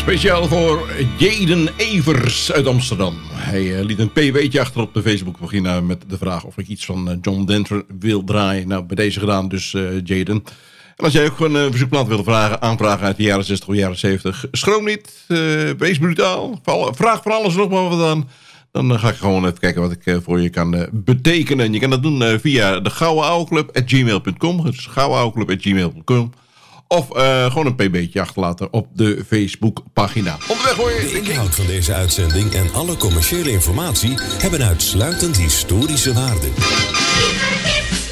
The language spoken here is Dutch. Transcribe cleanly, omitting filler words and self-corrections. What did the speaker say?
Speciaal voor Jaden Evers uit Amsterdam. Hij liet een pb'tje achter op de Facebookpagina met de vraag of ik iets van John Denver wil draaien. Nou, bij deze gedaan dus, Jaden. En als jij ook een verzoekplaat wil aanvragen uit de jaren 60 of jaren 70, schroom niet, wees brutaal, vraag voor alles nog maar wat aan. Dan ga ik gewoon even kijken wat ik voor je kan betekenen. Je kan dat doen via de gouwenouweclub@gmail.com. Dus gouwenouweclub@gmail.com. Of gewoon een pb'tje achterlaten op de Facebookpagina. Onderweg hoor je. De inhoud van deze uitzending en alle commerciële informatie hebben uitsluitend historische waarde.